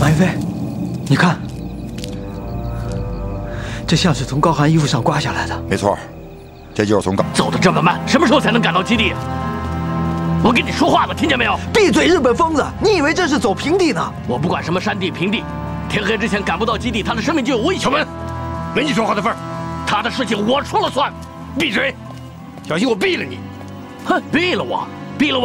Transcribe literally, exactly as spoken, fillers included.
马云飞，你看，这像是从高寒衣服上刮下来的。 没错，这就是从高。 走得这么慢，什么时候才能赶到基地？我跟你说话呢，听见没有？ 闭嘴，日本疯子！你以为这是走平地呢？ 我不管什么山地平地，天黑之前赶不到基地，他的生命就有危险。 小文，没你说话的份儿， 他的事情我说了算。 闭嘴，小心我毙了你！ 哼，毙了我，毙了我！